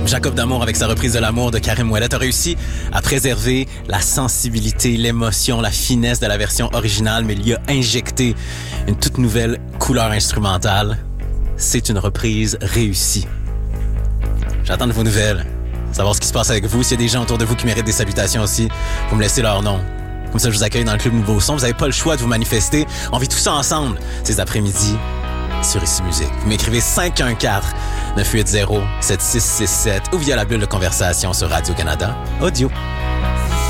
Jacob D'Amour, avec sa reprise de L'amour de Karim Ouellet, a réussi à préserver la sensibilité, l'émotion, la finesse de la version originale, mais il y a injecté une toute nouvelle couleur instrumentale. C'est une reprise réussie. J'attends de vos nouvelles, savoir ce qui se passe avec vous. S'il y a des gens autour de vous qui méritent des salutations aussi, vous me laissez leur nom. Comme ça, je vous accueille dans le Club Nouveau Son. Vous n'avez pas le choix de vous manifester. On vit tout ça ensemble ces après-midi sur Ici Musique. Vous m'écrivez 514-980-7667 ou via la bulle de conversation sur Radio-Canada Audio.